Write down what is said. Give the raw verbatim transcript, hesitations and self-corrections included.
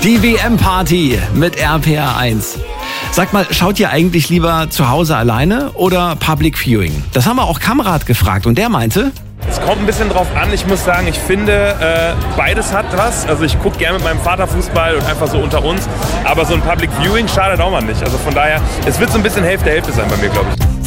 Die W M-Party mit R P R eins. Sag mal, schaut ihr eigentlich lieber zu Hause alleine oder Public Viewing? Das haben wir auch Kamrat gefragt und der meinte... Es kommt ein bisschen drauf an. Ich muss sagen, ich finde, äh, beides hat was. Also ich gucke gerne mit meinem Vater Fußball und einfach so unter uns. Aber so ein Public Viewing schadet auch mal nicht. Also von daher, es wird so ein bisschen Hälfte-Hälfte sein bei mir, glaube ich.